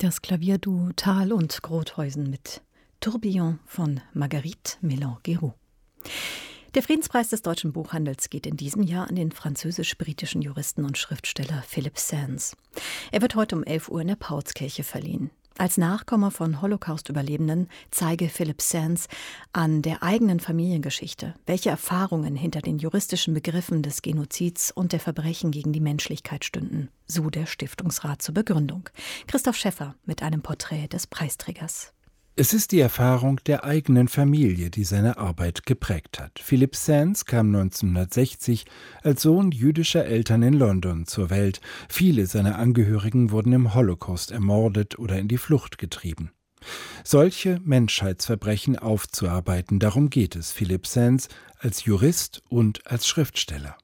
Das Klavierduo Thal und Grothuysen mit Tourbillon von Marguerite Mélon-Guéroult. Der Friedenspreis des deutschen Buchhandels geht in diesem Jahr an den französisch-britischen Juristen und Schriftsteller Philip Sands. Er wird heute um 11 Uhr in der Paulskirche verliehen. Als Nachkomme von Holocaust-Überlebenden zeige Philip Sands an der eigenen Familiengeschichte, welche Erfahrungen hinter den juristischen Begriffen des Genozids und der Verbrechen gegen die Menschlichkeit stünden, so der Stiftungsrat zur Begründung. Christoph Schäffer mit einem Porträt des Preisträgers. Es ist die Erfahrung der eigenen Familie, die seine Arbeit geprägt hat. Philip Sands kam 1960 als Sohn jüdischer Eltern in London zur Welt. Viele seiner Angehörigen wurden im Holocaust ermordet oder in die Flucht getrieben. Solche Menschheitsverbrechen aufzuarbeiten, darum geht es Philip Sands als Jurist und als Schriftsteller.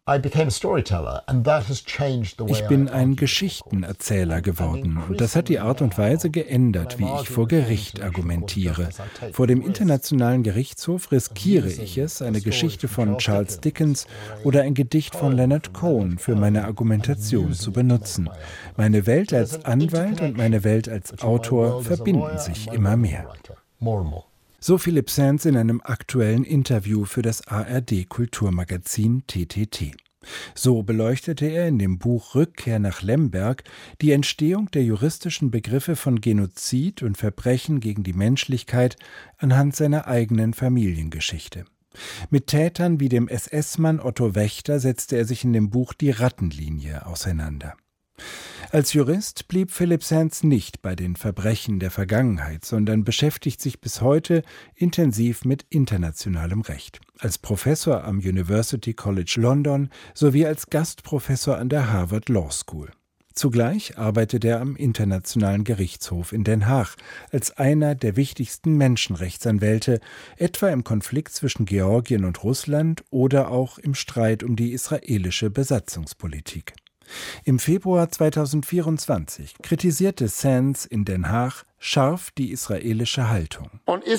Ich bin ein Geschichtenerzähler geworden und das hat die Art und Weise geändert, wie ich vor Gericht argumentiere. Vor dem Internationalen Gerichtshof riskiere ich es, eine Geschichte von Charles Dickens oder ein Gedicht von Leonard Cohen für meine Argumentation zu benutzen. Meine Welt als Anwalt und meine Welt als Autor verbinden sich immer mehr. So Philip Sands in einem aktuellen Interview für das ARD-Kulturmagazin TTT. So beleuchtete er in dem Buch Rückkehr nach Lemberg die Entstehung der juristischen Begriffe von Genozid und Verbrechen gegen die Menschlichkeit anhand seiner eigenen Familiengeschichte. Mit Tätern wie dem SS-Mann Otto Wächter setzte er sich in dem Buch Die Rattenlinie auseinander. Als Jurist blieb Philip Sands nicht bei den Verbrechen der Vergangenheit, sondern beschäftigt sich bis heute intensiv mit internationalem Recht. Als Professor am University College London sowie als Gastprofessor an der Harvard Law School. Zugleich arbeitet er am Internationalen Gerichtshof in Den Haag als einer der wichtigsten Menschenrechtsanwälte, etwa im Konflikt zwischen Georgien und Russland oder auch im Streit um die israelische Besatzungspolitik. Im Februar 2024 kritisierte Sands in Den Haag scharf die israelische Haltung.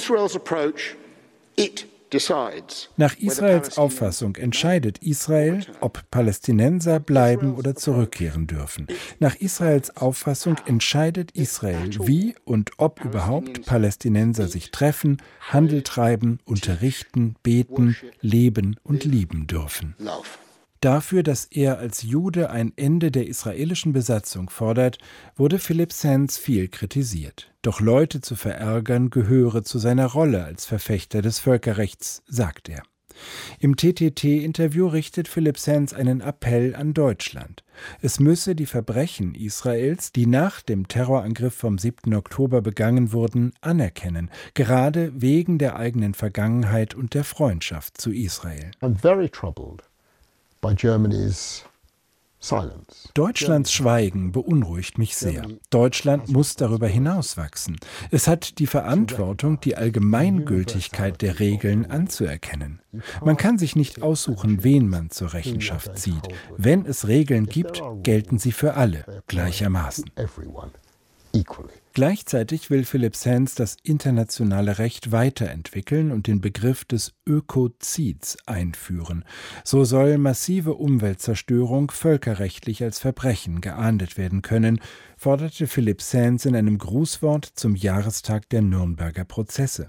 Nach Israels Auffassung entscheidet Israel, ob Palästinenser bleiben oder zurückkehren dürfen. Nach Israels Auffassung entscheidet Israel, wie und ob überhaupt Palästinenser sich treffen, Handel treiben, unterrichten, beten, leben und lieben dürfen. Dafür, dass er als Jude ein Ende der israelischen Besatzung fordert, wurde Philip Sands viel kritisiert. Doch Leute zu verärgern gehöre zu seiner Rolle als Verfechter des Völkerrechts, sagt er. Im TTT-Interview richtet Philip Sands einen Appell an Deutschland. Es müsse die Verbrechen Israels, die nach dem Terrorangriff vom 7. Oktober begangen wurden, anerkennen, gerade wegen der eigenen Vergangenheit und der Freundschaft zu Israel. I'm very troubled by Germany's silence. Deutschlands Schweigen beunruhigt mich sehr. Deutschland muss darüber hinauswachsen. Es hat die Verantwortung, die Allgemeingültigkeit der Regeln anzuerkennen. Man kann sich nicht aussuchen, wen man zur Rechenschaft zieht. Wenn es Regeln gibt, gelten sie für alle gleichermaßen. Gleichzeitig will Philip Sands das internationale Recht weiterentwickeln und den Begriff des Ökozids einführen. So soll massive Umweltzerstörung völkerrechtlich als Verbrechen geahndet werden können, forderte Philip Sands in einem Grußwort zum Jahrestag der Nürnberger Prozesse.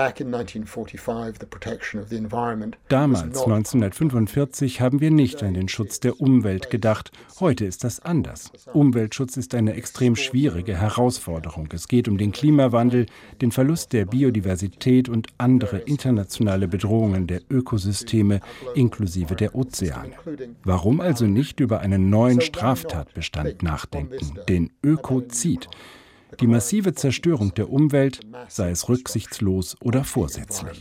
Damals, 1945, haben wir nicht an den Schutz der Umwelt gedacht. Heute ist das anders. Umweltschutz ist eine extrem schwierige Herausforderung. Es geht um den Klimawandel, den Verlust der Biodiversität und andere internationale Bedrohungen der Ökosysteme inklusive der Ozeane. Warum also nicht über einen neuen Straftatbestand nachdenken, den Ökozid? Die massive Zerstörung der Umwelt, sei es rücksichtslos oder vorsätzlich.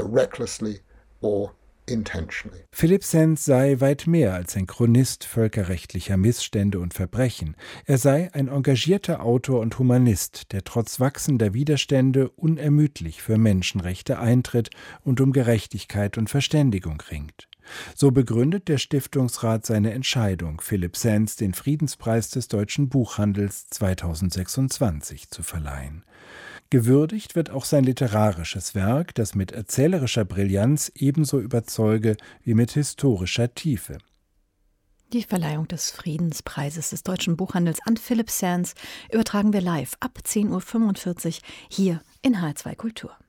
Philip Sands sei weit mehr als ein Chronist völkerrechtlicher Missstände und Verbrechen. Er sei ein engagierter Autor und Humanist, der trotz wachsender Widerstände unermüdlich für Menschenrechte eintritt und um Gerechtigkeit und Verständigung ringt. So begründet der Stiftungsrat seine Entscheidung, Philip Sands den Friedenspreis des deutschen Buchhandels 2026 zu verleihen. Gewürdigt wird auch sein literarisches Werk, das mit erzählerischer Brillanz ebenso überzeuge wie mit historischer Tiefe. Die Verleihung des Friedenspreises des Deutschen Buchhandels an Philipp Sands übertragen wir live ab 10.45 Uhr hier in HR2 Kultur.